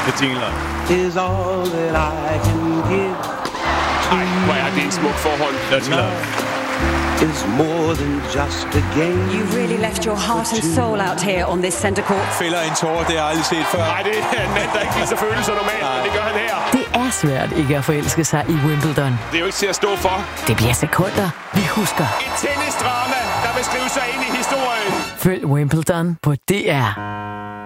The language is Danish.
Det jingler. Is all that I can give. Ej, hvor er det en smuk forhold. Det jingler. Is more than just a game. You really left your heart and soul out here on this center court. Fælder en tårer, det har jeg aldrig set før. Nej, det er en mand, der ikke viser følelser normalt, men det gør han her. Det er svært ikke at forelske sig i Wimbledon. Det er jo ikke til at stå for. Det bliver sekunder, vi husker. Et tennisdrama, der vil skrive sig ind i historien. Følg Wimbledon på DR.